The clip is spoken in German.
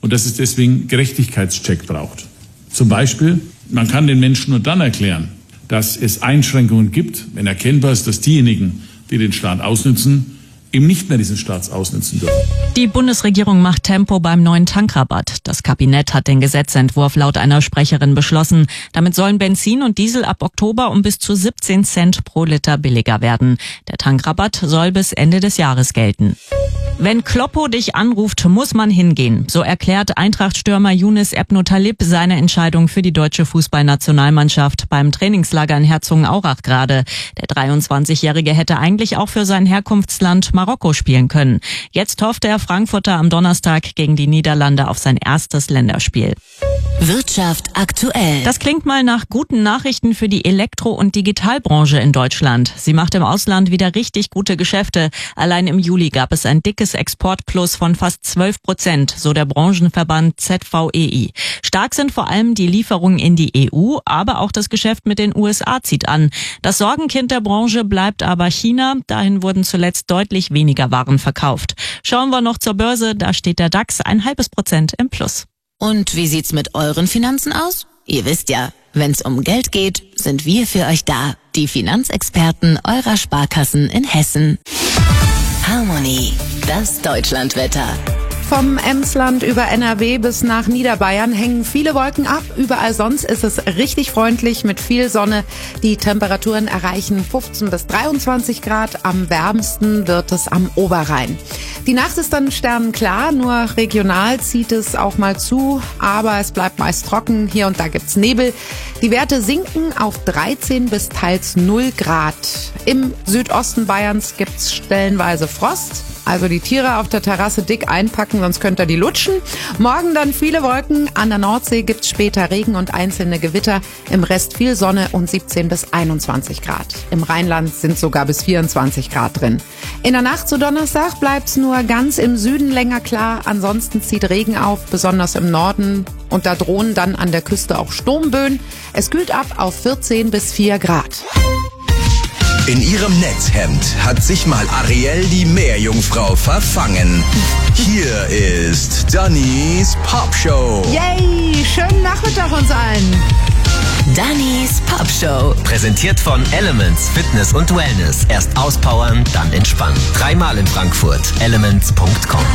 und dass es deswegen Gerechtigkeitscheck braucht. Zum Beispiel, man kann den Menschen nur dann erklären, dass es Einschränkungen gibt, wenn erkennbar ist, dass diejenigen, die den Staat ausnützen, eben nicht mehr diesen Staat ausnützen dürfen. Die Bundesregierung macht Tempo beim neuen Tankrabatt. Das Kabinett hat den Gesetzentwurf laut einer Sprecherin beschlossen. Damit sollen Benzin und Diesel ab Oktober um bis zu 17 Cent pro Liter billiger werden. Der Tankrabatt soll bis Ende des Jahres gelten. Wenn Kloppo dich anruft, muss man hingehen. So erklärt Eintracht-Stürmer Younes Ebno Talib seine Entscheidung für die deutsche Fußballnationalmannschaft beim Trainingslager in Herzogenaurach gerade. Der 23-Jährige hätte eigentlich auch für sein Herkunftsland Marokko spielen können. Jetzt hofft der Frankfurter am Donnerstag gegen die Niederlande auf sein erstes Länderspiel. Wirtschaft aktuell. Das klingt mal nach guten Nachrichten für die Elektro- und Digitalbranche in Deutschland. Sie macht im Ausland wieder richtig gute Geschäfte. Allein im Juli gab es ein dickes Exportplus von fast 12%, so der Branchenverband ZVEI. Stark sind vor allem die Lieferungen in die EU, aber auch das Geschäft mit den USA zieht an. Das Sorgenkind der Branche bleibt aber China. Dahin wurden zuletzt deutlich weniger Waren verkauft. Schauen wir noch zur Börse. Da steht der DAX 0,5% im Plus. Und wie sieht's mit euren Finanzen aus? Ihr wisst ja, wenn's um Geld geht, sind wir für euch da. Die Finanzexperten eurer Sparkassen in Hessen. Harmony, das Deutschlandwetter. Vom Emsland über NRW bis nach Niederbayern hängen viele Wolken ab. Überall sonst ist es richtig freundlich mit viel Sonne. Die Temperaturen erreichen 15 bis 23 Grad. Am wärmsten wird es am Oberrhein. Die Nacht ist dann sternenklar, nur regional zieht es auch mal zu. Aber es bleibt meist trocken. Hier und da gibt's Nebel. Die Werte sinken auf 13 bis teils 0 Grad. Im Südosten Bayerns gibt's stellenweise Frost. Also die Tiere auf der Terrasse dick einpacken, sonst könnt ihr die lutschen. Morgen dann viele Wolken. An der Nordsee gibt's später Regen und einzelne Gewitter. Im Rest viel Sonne und 17 bis 21 Grad. Im Rheinland sind sogar bis 24 Grad drin. In der Nacht zu Donnerstag bleibt's nur ganz im Süden länger klar. Ansonsten zieht Regen auf, besonders im Norden. Und da drohen dann an der Küste auch Sturmböen. Es kühlt ab auf 14 bis 4 Grad. In ihrem Netzhemd hat sich mal Ariel die Meerjungfrau verfangen. Hier ist Dannys Popshow. Yay, schönen Nachmittag uns allen. Dannys Popshow. Präsentiert von Elements Fitness und Wellness. Erst auspowern, dann entspannen. 3-mal in Frankfurt. Elements.com